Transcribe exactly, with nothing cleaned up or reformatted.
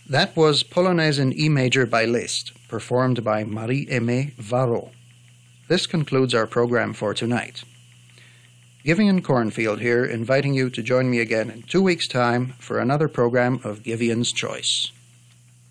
That was Polonaise in E major by Liszt, performed by Marie-Aimée Varro. This concludes our program for tonight. Givian Cornfield here, inviting you to join me again in two weeks' time for another program of Givian's Choice.